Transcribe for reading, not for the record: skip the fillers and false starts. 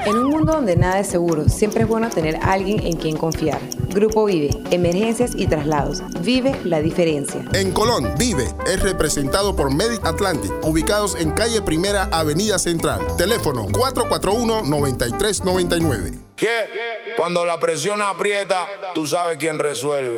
En un mundo donde nada es seguro, siempre es bueno tener a alguien en quien confiar. Grupo Vive, emergencias y traslados. Vive la diferencia. En Colón, Vive es representado por Medic Atlantic, ubicados en calle Primera, Avenida Central. Teléfono 441-9399. ¿Qué? Cuando la presión aprieta, tú sabes quién resuelve.